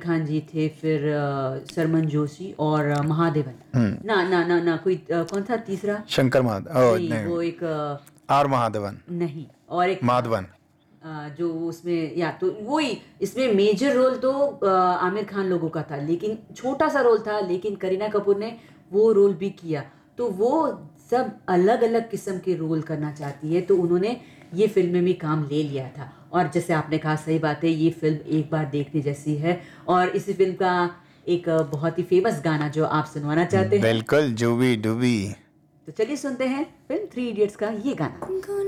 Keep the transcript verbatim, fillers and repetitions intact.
खान जी थे, फिर अ, सरमन जोशी और अ, महादेवन। ना ना ना ना कोई अ, कौन था तीसरा? शंकर महादेवन, ओह नहीं, वो नहीं, एक अ, आर महादेवन, नहीं, और एक था माधवन। अ, जो उसमें, या तो वही, इसमें मेजर रोल तो अ, आमिर खान लोगों का था, लेकिन छोटा सा रोल था, लेकिन करीना कपूर ने वो रोल भी किया। तो वो सब अलग अलग किस्म के रोल करना चाहती है, तो उन्होंने ये फिल्म में भी काम ले लिया था। और जैसे आपने कहा, सही बात है, ये फिल्म एक बार देखने जैसी है। और इसी फिल्म का एक अ, बहुत ही फेमस गाना जो आप सुनवाना चाहते हैं, बिल्कुल, जूबी डूबी। तो चलिए सुनते हैं फिल्म थ्री इडियट्स का ये गाना।